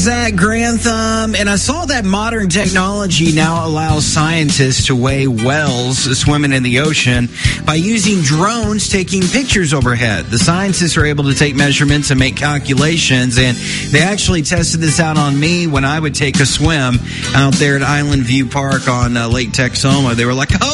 Zach Grantham, and I saw that modern technology now allows scientists to weigh whales swimming in the ocean by using drones taking pictures overhead. The scientists are able to take measurements and make calculations, and they actually tested this out on me when I would take a swim out there at Island View Park on Lake Texoma. They were like, oh,